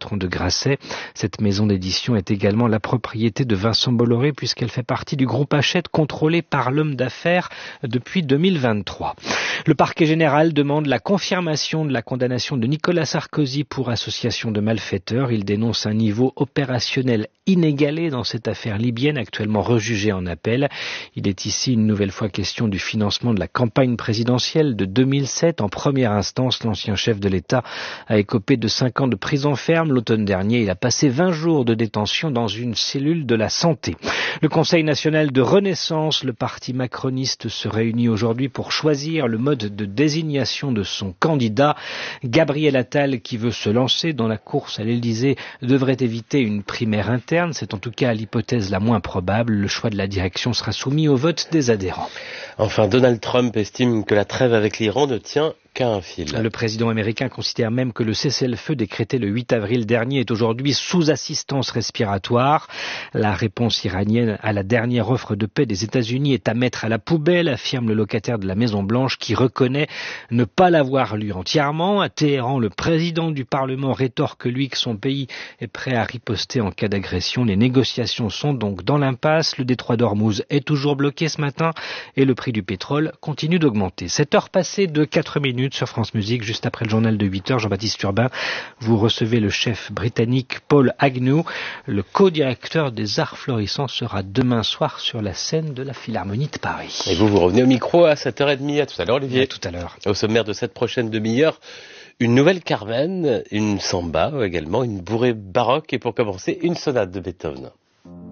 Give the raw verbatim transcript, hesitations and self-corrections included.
Bertrand de Grasset. Cette maison d'édition est également la propriété de Vincent Bolloré puisqu'elle fait partie du groupe Hachette contrôlé par l'homme d'affaires depuis deux mille vingt-trois. Le parquet général demande la confirmation de la condamnation de Nicolas Sarkozy pour association de malfaiteurs. Il dénonce un niveau opérationnel inégalé dans cette affaire libyenne actuellement rejugée en appel. Il est ici une nouvelle fois question du financement de la campagne présidentielle de deux mille sept. En première instance, l'ancien chef de l'État a écopé de cinq ans de prison ferme. L'automne dernier, il a passé vingt jours de détention dans une cellule de la santé. Le Conseil national de renaissance, le parti macroniste, se réunit aujourd'hui pour choisir le mode de désignation de son candidat. Gabriel Attal, qui veut se lancer dans la course à l'Élysée, devrait éviter une primaire interne. C'est en tout cas l'hypothèse la moins probable. Le choix de la direction sera soumis au vote des adhérents. Enfin, Donald Trump estime que la trêve avec l'Iran ne tient qu'à un fil. Le président américain considère même que le cessez-le-feu décrété le huit avril dernier est aujourd'hui sous assistance respiratoire. La réponse iranienne à la dernière offre de paix des États-Unis est à mettre à la poubelle, affirme le locataire de la Maison-Blanche qui reconnaît ne pas l'avoir lu entièrement. À Téhéran, le président du Parlement rétorque lui que son pays est prêt à riposter en cas d'agression. Les négociations sont donc dans l'impasse. Le détroit d'Ormuz est toujours bloqué ce matin et le prix du pétrole continue d'augmenter. sept heures passées de quatre minutes sur France Musique, juste après le journal de huit heures, Jean-Baptiste Urbain, vous recevez le chef britannique Paul Agnew. Le co-directeur des Arts Florissants sera demain soir sur la scène de la Philharmonie de Paris. Et vous, vous revenez au micro à sept heures trente. À tout à l'heure, Olivier. À tout à l'heure. Au sommaire de cette prochaine demi-heure, une nouvelle Carmen, une samba également, une bourrée baroque et pour commencer, une sonate de Beethoven.